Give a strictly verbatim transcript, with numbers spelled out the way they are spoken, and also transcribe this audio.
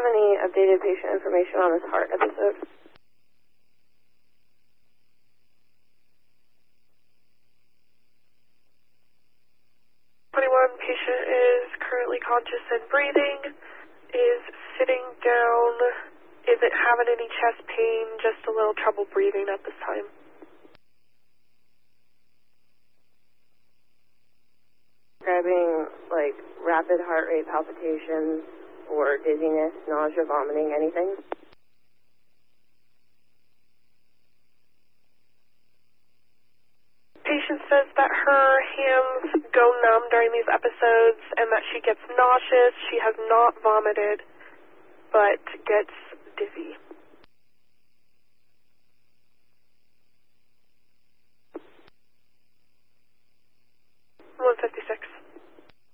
have any updated patient information on this heart episode? twenty-one, patient is currently conscious and breathing, is sitting down, isn't having any chest pain, just a little trouble breathing at this time. Describing, like, rapid heart rate palpitations or dizziness, nausea, vomiting, anything? Patient says that her hands go numb during these episodes and that she gets nauseous. She has not vomited, but gets dizzy. one fifty-six.